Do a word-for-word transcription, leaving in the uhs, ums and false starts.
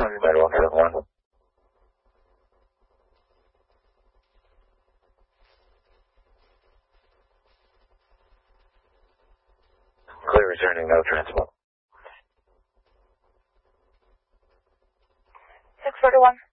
United one seven one. Clear returning, no transmit. six forty-one.